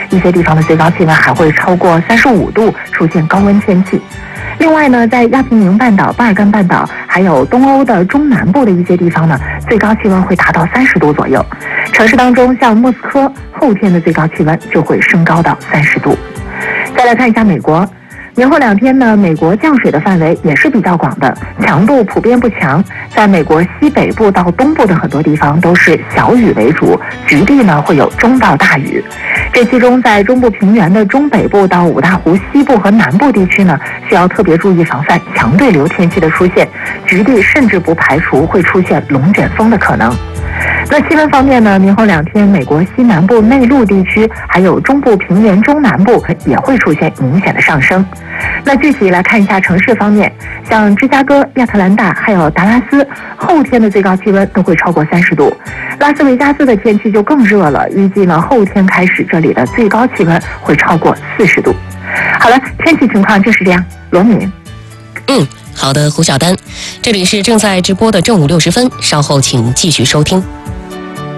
一些地方的最高气温还会超过35度，出现高温天气。另外呢，在亚平宁半岛、巴尔干半岛，还有东欧的中南部的一些地方呢，最高气温会达到30度左右。城市当中，像莫斯科，后天的最高气温就会升高到30度。再来看一下美国。年后2天呢，美国降水的范围也是比较广的，强度普遍不强。在美国西北部到东部的很多地方都是小雨为主，局地呢会有中到大雨。这其中，在中部平原的中北部到五大湖西部和南部地区呢，需要特别注意防范强对流天气的出现，局地甚至不排除会出现龙卷风的可能。那气温方面呢，明后2天，美国西南部内陆地区还有中部平原中南部也会出现明显的上升。那具体来看一下城市方面，像芝加哥、亚特兰大还有达拉斯，后天的最高气温都会超过30度。拉斯维加斯的天气就更热了，预计呢后天开始这里的最高气温会超过40度。好了，天气情况就是这样。罗敏。 好的，胡晓丹，这里是正在直播的正午60分，稍后请继续收听。